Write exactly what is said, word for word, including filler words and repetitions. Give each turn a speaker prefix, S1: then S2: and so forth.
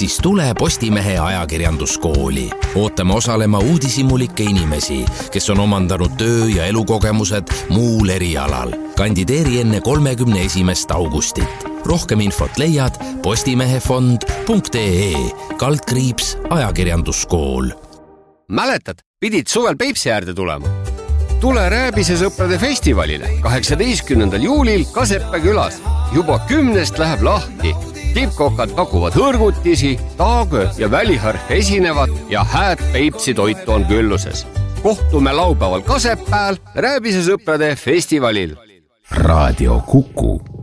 S1: siis tule Postimehe ajakirjanduskooli. Ootame osalema uudishimulikke inimesi, kes on omandanud töö- ja elukogemused muul erialal. Kandideeri enne kolmekümne esimest augustit. Rohkem infot leiad postimehefond punkt ee kaldkriips ajakirjanduskool.
S2: Mäletad, pidid suvel Peipsi äärde tulema? Tule Rääbise sõprade festivalile kaheksateistkümnendal juulil Kaseppe külas. Juba kümnest läheb lahti. Tippkokad pakuvad hõrgutisi, taagö ja väliharf esinevad ja hääd Peipsi toitu on külluses. Kohtume laupäeval Kasepääl Rääbise sõprade festivalil.
S3: Raadio Kuku.